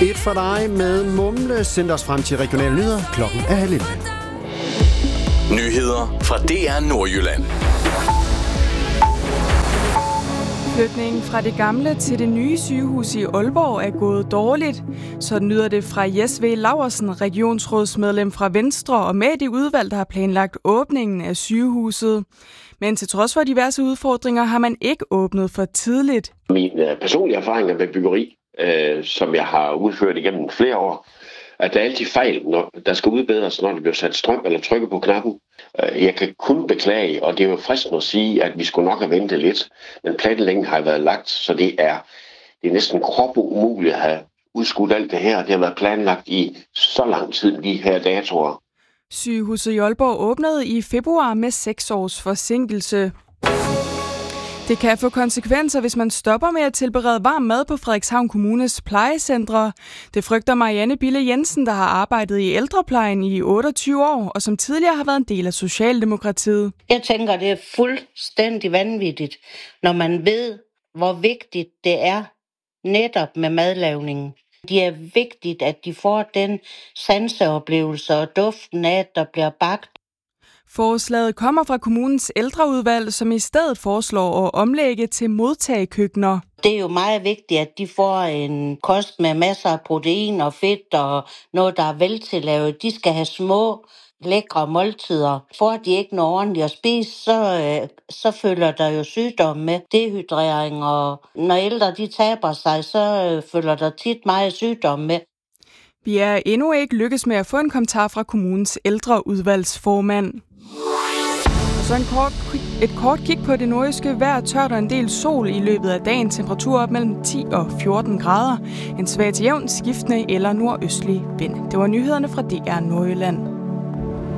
Et for dig med Mumle sendt os frem til regionale nyheder. Klokken er 11. Nyheder fra DR Nordjylland. Flytningen fra det gamle til det nye sygehus i Aalborg er gået dårligt. Sådan lyder det fra Jes V. Laursen, regionsrådsmedlem fra Venstre og med i udvalg, der har planlagt åbningen af sygehuset. Men til trods for diverse udfordringer har man ikke åbnet for tidligt. Min personlige erfaringer med byggeri, som jeg har udført igennem flere år, at der er altid fejl, når der skal udbedres, når der bliver sat strøm eller trykket på knappen. Jeg kan kun beklage, og det er jo fristende at sige, at vi skulle nok have ventet lidt, men planlægningen har været lagt, så det er næsten umuligt at have udskudt alt det her. Det har været planlagt i så lang tid, de her datoer. Sygehuset i Aalborg åbnede i februar med 6 års forsinkelse. Det kan få konsekvenser, hvis man stopper med at tilberede varm mad på Frederikshavn Kommunes plejecentre. Det frygter Marianne Bille Jensen, der har arbejdet i ældreplejen i 28 år, og som tidligere har været en del af Socialdemokratiet. Jeg tænker, det er fuldstændig vanvittigt, når man ved, hvor vigtigt det er netop med madlavningen. Det er vigtigt, at de får den sanseoplevelse og duften af, at der bliver bagt. Forslaget kommer fra kommunens ældreudvalg, som i stedet foreslår at omlægge til modtagekøkkener. Det er jo meget vigtigt, at de får en kost med masser af protein og fedt og noget, der er veltillavet. De skal have små, lækre måltider. Får de ikke noget ordentligt at spise, så følger der jo sygdomme med. Dehydrering, og når ældre de taber sig, så følger der tit meget sygdomme med. Vi er endnu ikke lykkes med at få en kommentar fra kommunens ældreudvalgsformand. Så et kort kig på det nordjyske vejr, tørt og en del sol i løbet af dagen. Temperatur op mellem 10 og 14 grader. En svag til jævn, skiftende eller nordøstlig vind. Det var nyhederne fra DR Nordjylland.